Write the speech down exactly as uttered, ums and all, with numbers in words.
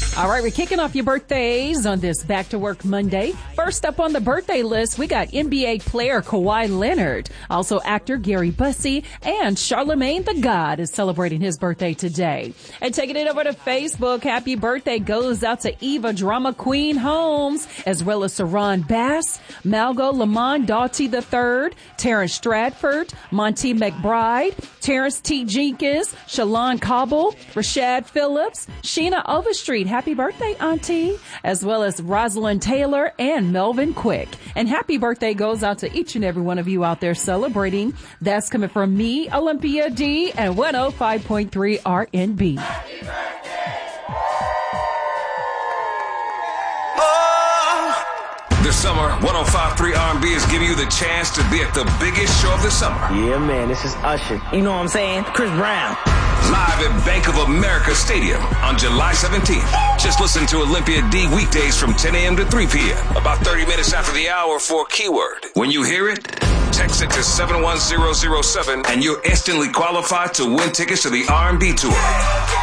All right, we're kicking off your birthdays on this Back to Work Monday. First up on the birthday list, we got N B A player Kawhi Leonard. Also, actor Gary Busey and Charlemagne the God is celebrating his birthday today. And taking it over to Facebook, happy birthday goes out to Eva Drama Queen Holmes, as well as Saran Bass, Malgo Lamont Doughty the third, Terrence Stratford, Monty McBride, Terrence T. Jenkins, Shalon Cobble, Rashad Phillips, Sheena Overstreet. Happy birthday, Auntie. As well as Rosalind Taylor and Melvin Quick. And happy birthday goes out to each and every one of you out there celebrating. That's coming from me, Olympia D, and one oh five point three R N B. Happy birthday! This summer, one oh five point three R and B is giving you the chance to be at the biggest show of the summer. Yeah, man, this is Usher. You know what I'm saying? Chris Brown. Live at Bank of America Stadium on July seventeenth. Just listen to Olympia D weekdays from ten a.m. to three p.m. About thirty minutes after the hour for a keyword. When you hear it, text it to seven one zero zero seven and you're instantly qualified to win tickets to the R and B tour.